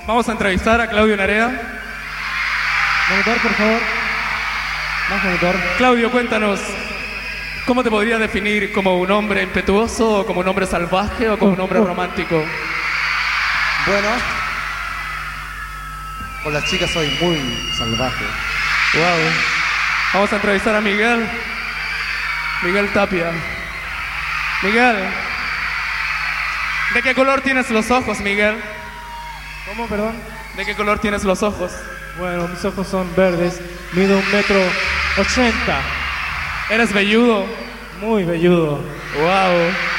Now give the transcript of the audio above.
Vamos a entrevistar a Claudio Narea. Monitor, por favor. Más monitor. Claudio, cuéntanos, ¿cómo te podría definir? ¿Como un hombre impetuoso, o como un hombre salvaje, o como un hombre romántico? Bueno, con las chicas soy muy salvaje. Wow. Vamos a entrevistar a Miguel. Miguel Tapia. Miguel, ¿de qué color tienes los ojos, Miguel? ¿Cómo, perdón? ¿De qué color tienes los ojos? Bueno, mis ojos son verdes. Mido 1,80 m. ¿Eres velludo? Muy velludo. Wow.